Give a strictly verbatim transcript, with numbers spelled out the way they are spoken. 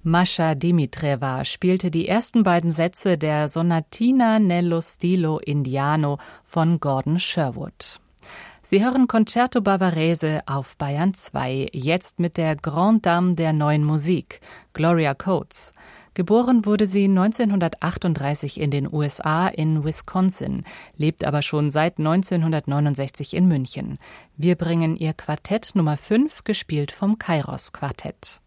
Mascha Dimitreva spielte die ersten beiden Sätze der Sonatina nello stilo indiano von Gordon Sherwood. Sie hören Concerto Bavarese auf Bayern zwei, jetzt mit der Grande Dame der neuen Musik, Gloria Coates. Geboren wurde sie neunzehnhundertachtunddreißig in den U S A in Wisconsin, lebt aber schon seit neunzehnhundertneunundsechzig in München. Wir bringen ihr Quartett Nummer fünf, gespielt vom Kairos Quartett.